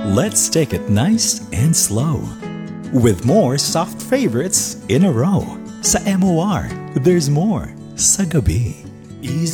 Let's take it nice and slow. With more soft favorites in a row. Sa MOR, there's more sa gabi. Easy